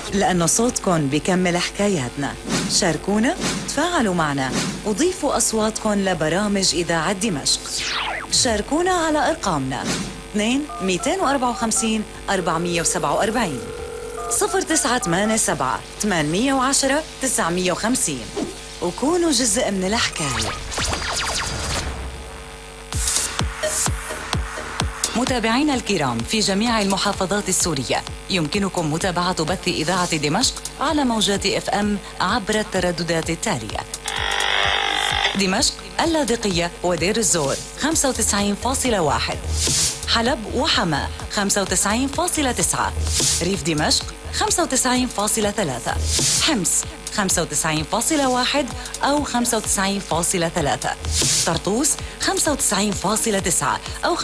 لأنه صوتكن بيكمل حكاياتنا. شاركونا، تفاعلوا معنا، وضيفوا أصواتكن لبرامج إذاعة دمشق. شاركونا على أرقامنا 2 254 447 0987 810 950 وكونوا جزء من الحكاية. متابعينا الكرام في جميع المحافظات السورية، يمكنكم متابعة بث إذاعة دمشق على موجات FM عبر الترددات التالية: دمشق، اللاذقية ودير الزور 95.1، حلب وحما 95.9، ريف دمشق 95.3، حمص 95.1 أو 95.3، طرطوس 95.9 أو